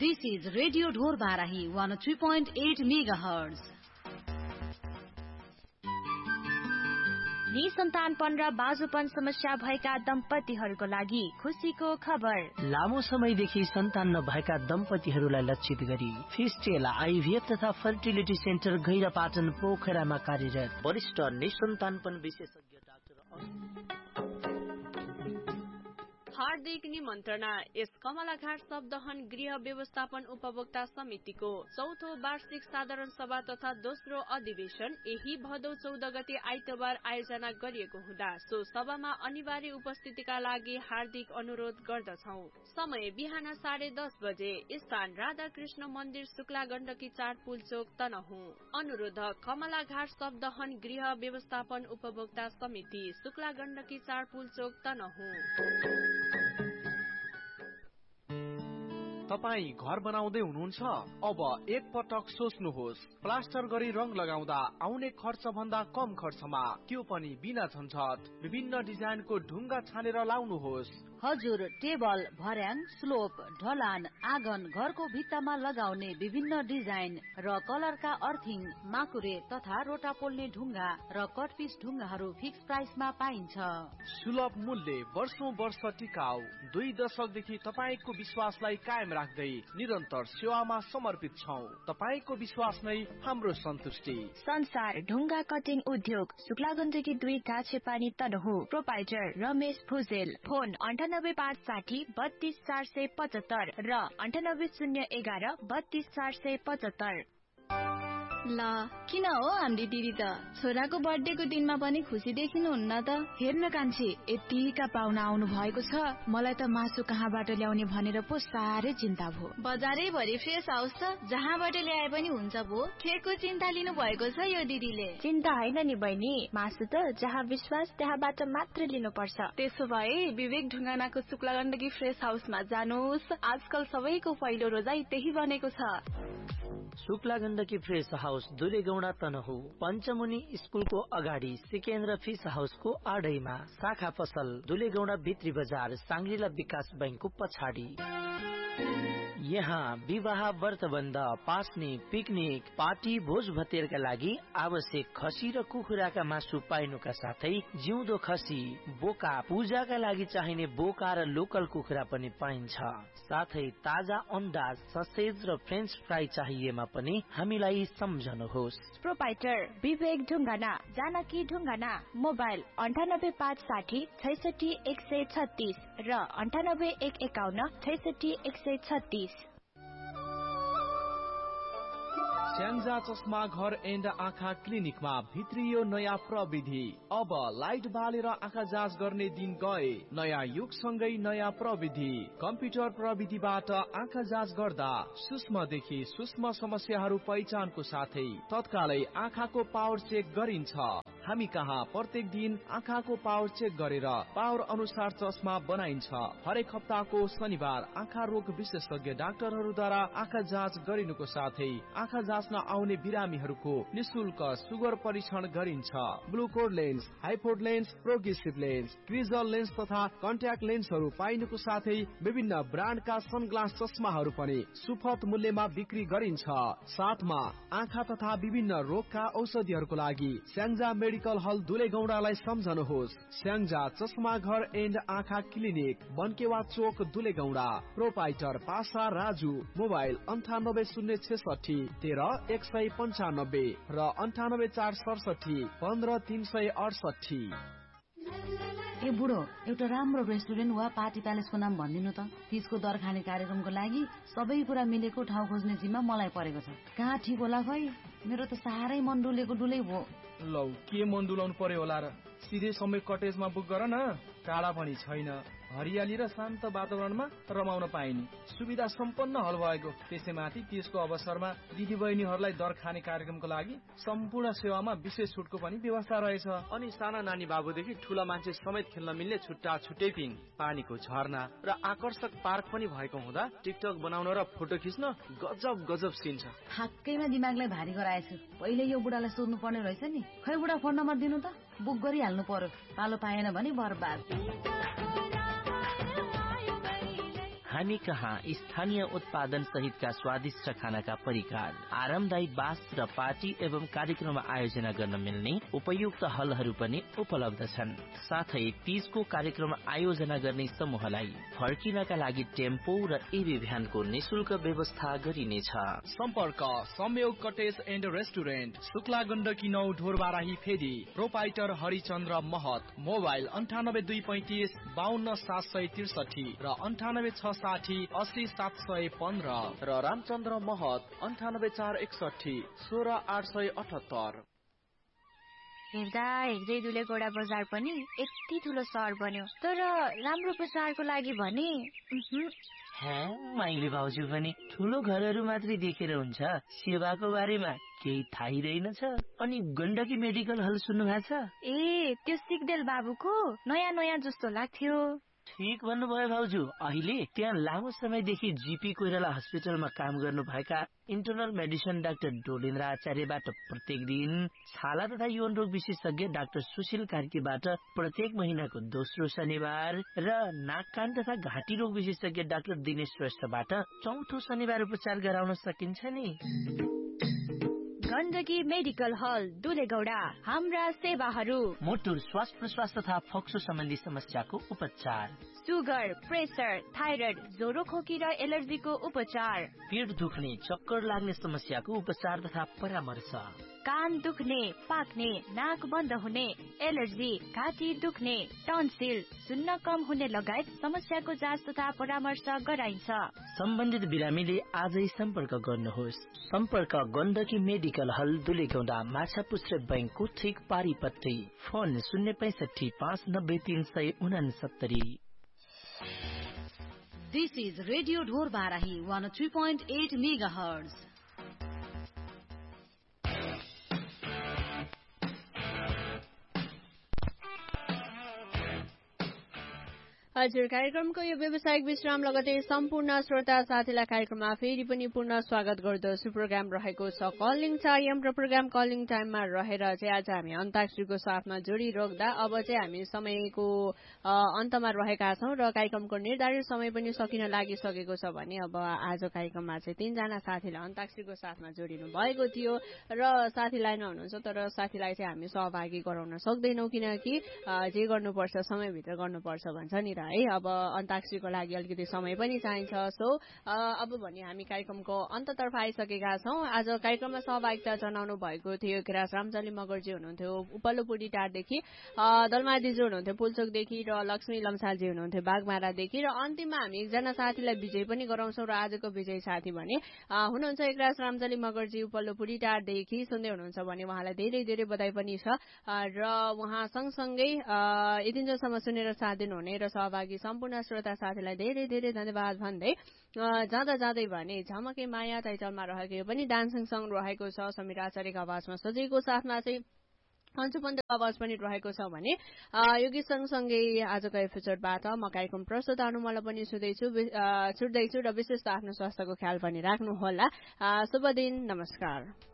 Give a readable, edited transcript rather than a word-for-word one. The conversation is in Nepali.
This is Radio Dhor Barahi 103.8 MHz. निसन्तानपन र बाजुपन समस्या भएका दम्पतिहरूको लागि खुशीको खबर। लामो समयदेखि सन्तान नभएका दम्पतिहरूलाई लक्षित गरी फिस्टेल आइभीएफ तथा फर्टिलिटी सेन्टर गैरापाटन पोखरामा कार्यरत वरिष्ठ निसन्तानपन विशेषज्ञ डाक्टर हार्दिक निमन्त्रणा। यस कमलाघाट शब्दहन गृह व्यवस्थापन उपभोक्ता समितिको चौथो वार्षिक साधारण सभा तथा दोस्रो अधिवेशन यही भदौ 14 गते आइतबार आयोजना गरिएको हुँदा सो सभामा अनिवार्य उपस्थितिका लागि हार्दिक अनुरोध गर्दछौ। समय बिहान 10:30 बजे। स्थान राधाकृष्ण मन्दिर शुक्ला गण्डकी 4 पुलचोक तनहुँ। अनुरोधक कमलाघाट शब्दहन गृह व्यवस्थापन उपभोक्ता समिति शुक्ला गण्डकी 4 पुलचोक तनहुँ। तपाई घर बनाउँदै हुनुहुन्छ? अब एक पटक सोच्नुहोस्, प्लास्टर गरी रंग लगाउँदा आउने खर्च भन्दा कम खर्चमा, त्यो पनि बिना झन्झट। विभिन्न डिजाइनको ढुङ्गा छानेर लाउनुहोस्। हजुर, टेबल, भर्याङ, स्लोप, ढलान, आँगन, घरको भित्तामा लगाउने विभिन्न डिजाइन र कलरका अर्थिङ, माकुरे तथा रोटा पोल्ने ढुङ्गा र कटपिस ढुङ्गाहरू फिक्स प्राइसमा पाइन्छ। सुलभ मूल्य, वर्षौं वर्ष टिकाउ। 2 दशकदेखि तपाईको विश्वासलाई कायम राख्दै निरन्तर सेवामा समर्पित छौं। तपाईको विश्वास नै हाम्रो सन्तुष्टि। संसार ढुङ्गा कटिङ उद्योग शुक्ला गण्डकी 2 काछेपानी तनहुँ। प्रोपाइटर रमेश भुजेल। फोन 9856 32475 र 9801 32475। ल किन हो हाम्रो दिदी त छोराको बर्थडेको दिनमा पनि खुसी देखिनुहुन्न त? हेर्न कान्छी, यतिका पाहुना आउनु भएको छ, मलाई त मासु कहाँबाट ल्याउने भनेर पो साह्रै चिन्ता भयो। बजारै भरि फ्रेस हाउस छ, जहाँबाट ल्याए पनि हुन्छ भो। केको चिन्ता लिनु भएको छ यो दिदीले? चिन्ता हैन नि बहिनी, मासु त जहाँ विश्वास त्यहाँबाट मात्र लिनुपर्छ। त्यसो भए विवेक ढुङ्गानाको शुक्ला गण्डकी फ्रेस हाउसमा जानुहोस्। आजकल सबैको पहिलो रोजाइ त्यही बनेको छ। Shukla Gandaki fresh house दुलेगौडा Tanahun. पञ्चमुनि स्कुलको अगाडि सिकेन्द्र फिस हाउसको आडैमा। शाखा पसल दुलेगौडा भित्री बजार, सांग्रिला विकास बैंकको पछाडि। यहाँ विवाह, व्रतबन्ध, पास्ने, पिकनिक, पार्टी, भोज भतेरका लागि आवश्यक खसी र कुखुराका मासु पाइनुका साथै जिउँदो खसी, बोका, पूजाका लागि चाहिने बोका र लोकल कुखुरा पनि पाइन्छ। साथै ताजा अन्डा, ससेज र फ्रेन्च फ्राई चाहिएमा पनि हामीलाई सम्झनुहोस्। प्रोपाइटर विवेक ढुङ्गाना, जानकी ढुङ्गाना। मोबाइल 9856 66 136 र 9851 66 136। स्याङ्जा चस्मा घर एन्ड आँखा क्लिनिकमा भित्रियो नयाँ प्रविधि। अब लाइट बालेर आँखा जाँच गर्ने दिन गए। नयाँ युगसँगै नयाँ प्रविधि। कम्प्युटर प्रविधिबाट आँखा जाँच गर्दा सूक्ष्मदेखि सूक्ष्म समस्याहरू पहिचानको साथै तत्कालै आँखाको पावर चेक गरिन्छ। हामी कहाँ प्रत्येक दिन आँखाको पावर चेक गरेर पावर अनुसार चस्मा बनाइन्छ। हरेक हप्ताको शनिबार आँखा रोग विशेषज्ञ डाक्टरहरूद्वारा आँखा जाँच गरिनुको साथै आँखा जाँच्न आउने बिरामीहरूको निशुल्क सुगर परीक्षण गरिन्छ। ग्लुकोड lens, हाइपोड lens, progressive lens, क्रिजल lens तथा कन्ट्याक्ट लेन्सहरू पाइनुको साथै विभिन्न ब्रान्डका सनग्लास चस्माहरू पनि सुपथ मूल्यमा बिक्री गरिन्छ। साथमा आँखा तथा विभिन्न रोगका औषधिहरूको लागि स्याङ्जा मेडिकल हल दुलेगौडालाई सम्झनुहोस्। स्याङ्जा चस्मा घर एन्ड आँखा क्लिनिक, बनकेवा चोक दुलेगौडा। प्रोपाइटर पासा राजु। मोबाइल 9806 13 195 र 98 467 15 368। ए बुढो, एउटा राम्रो रेस्टुरेन्ट वा पार्टी प्यालेसको नाम भनिदिनु त। तीजको दर खाने कार्यक्रमको लागि सबै कुरा मिलेको ठाउँ खोज्ने जिम्मा मलाई परेको छ। कहाँ ठिक होला खै? मेरो त साह्रै मन डुलेको डुलै भयो। लौ, के मन डुलाउनु पर्यो होला र? सिधै समय कटेजमा बुक गर न। टाढा पनि छैन, हरियाली र शान्त वातावरणमा रमाउन पाइने सुविधा सम्पन्न हल भएको। त्यसैमाथि त्यसको अवसरमा दिदी बहिनीहरूलाई दर खाने कार्यक्रमको लागि सम्पूर्ण सेवामा विशेष छुटको पनि व्यवस्था रहेछ। अनि साना नानी बाबुदेखि ठूला मान्छे समेत खेल्न मिल्ने छुट्टा छुट्टै पिङ, पानीको झरना र आकर्षक पार्क पनि भएको हुँदा टिकटक बनाउन र फोटो खिच्न गजब गजब सिन छ। ठ्याक्कैमा दिमागलाई भारी गराएछु। पहिले यो बुढालाई सोध्नु पर्ने रहेछ नि। खै बुढा, फोन नम्बर दिनु त, बुक गरिहाल्नु पर्यो। पालो पाएन भने बर्बाद। हामी कहाँ स्थानीय उत्पादन सहितका स्वादिष्ट खानाका परिकार, आरामदायी बास र पार्टी एवं कार्यक्रम आयोजना गर्न मिल्ने उपयुक्त हलहरू पनि उपलब्ध छन्। साथै तीजको कार्यक्रम आयोजना गर्ने समूहलाई फर्किनका लागि टेम्पो र एबी भ्यानको निशुल्क व्यवस्था गरिनेछ। सम्पर्क संयोग cottage and restaurant, Shukla Gandaki 9 Dhorbarahi फेदी, प्रोपाइटर हरिचन्द्र महत, मोबाइल 9825 52 763 र 9860 80 715 र रामचन्द्र महत 9841 16 878। हेर्दा हेर्दै दुलेगौडा बजार पनि यति ठुलो सहर बन्यो, तर राम्रो प्रचारको लागि भने माइली भाउजू पनि ठुलो घरहरू मात्रै देखेर हुन्छ, सेवाको बारेमा केही थाहै रहेनछ। अनि गण्डकी मेडिकल हल सुन्नु भएको छ? ए, त्यो सिग्देल बाबुको नयाँ जस्तो लाग्थ्यो। ठिक भन्नुभयो भाउजू। अहिले त्यहाँ लामो समयदेखि जीपी कोइराला हस्पिटलमा काम गर्नुभएका इन्टरनल मेडिसिन डाक्टर डोलेन्द्र आचार्यबाट प्रत्येक दिन, छाला तथा यौन रोग विशेषज्ञ डाक्टर सुशील कार्कीबाट प्रत्येक महिनाको दोस्रो शनिबार र नाक कान तथा घाँटी रोग विशेषज्ञ डाक्टर दिनेश श्रेष्ठबाट चौथो शनिबार उपचार गराउन सकिन्छ नि। गण्डकी मेडिकल हल दुलेगौडा, हाम्रा सेवाहरू: मोटुर श्वास प्रश्वास तथा फोक्सो सम्बन्धी समस्याको उपचार, सुगर, प्रेसर, थाइरोइड, ज्वरो खोकी र एलर्जीको उपचार, पेट दुख्ने चक्कर लाग्ने समस्याको उपचार तथा परामर्श, कान दुख्ने, पाक्ने, नाक बन्द हुने, एलर्जी, घाँटी दुख्ने, टन्सिल, सुन्न कम हुने लगायत समस्याको जाँच तथा परामर्श गराइन्छ। सम्बन्धित बिरामीले आजै सम्पर्क गर्नुहोस्। सम्पर्क गण्डकी मेडिकल हल दुलेगौडा, माछापुच्छ्रे बैंकको ठिक पारिपट्टि। Phone 065 590 369। This is Radio Dhorabarahi 103.8 MHz. हजुर, कार्यक्रमको यो व्यावसायिक विश्राम लगतै सम्पूर्ण श्रोता साथीलाई कार्यक्रममा फेरि पनि पुनः स्वागत गर्दछु। प्रोग्राम रहेको छ कलिङ टाइम र प्रोग्राम कलिङ टाइममा रहेर चाहिँ आज हामी अन्ताक्षरीको साथमा जोडिराख्दा अब चाहिँ हामी समयको अन्तमा रहेका छौं र कार्यक्रमको निर्धारित समय पनि सकिन लागिसकेको छ भने अब आज कार्यक्रममा चाहिँ 3 जना साथीलाई अन्ताक्षरीको साथमा जोडिनु भएको थियो र साथी लाइनमा हुनुहुन्छ, तर साथीलाई चाहिँ हामी सहभागी गराउन सक्दैनौं किनकि जे गर्नुपर्छ समयभित्र गर्नुपर्छ भन्छ नि है। अब अन्ताक्षरीको लागि अलिकति समय पनि चाहिन्छ। सो अब भने हामी कार्यक्रमको अन्ततर्फ आइसकेका छौं। आज कार्यक्रममा सहभागिता जनाउनु भएको थियो किरास रामचली मगरजी हुनुहुन्थ्यो उपल्लोपुडी टारदेखि, दलमा दिजु हुनुहुन्थ्यो पुल्चोकदेखि र लक्ष्मी लम्सालजी हुनुहुन्थ्यो बागमारादेखि र अन्तिममा हामी एकजना साथीलाई विजय पनि गराउँछौं र आजको विजय साथी भने हुनुहुन्छ एकरास रामचली मगरजी उपल्लोपुडी टारदेखि। सुन्दै हुनुहुन्छ भने उहाँलाई धेरै धेरै बधाई पनि छ र उहाँ सँगसँगै यतिन्जेलसम्म सुनेर साथ दिनुहुने र सहभागी सम्पूर्ण श्रोता साथीलाई धेरै धेरै धन्यवाद भन्दै जाँदै भने झमके माया टाइटलमा रहेको यो पनि डान्सिङ सङ रहेको छ। समीर आचार्यको आवाजमा सजिएको साथमा चाहिँ अन्जु पन्तको आवाज पनि रहेको छ भने यो गीत सँगसँगै आजको एपिसोडबाट म कार्यक्रम प्रस्तुत अनुमला पनि छुट्दैछु र विशेष आफ्नो स्वास्थ्यको ख्याल पनि राख्नुहोला। शुभ दिन, नमस्कार।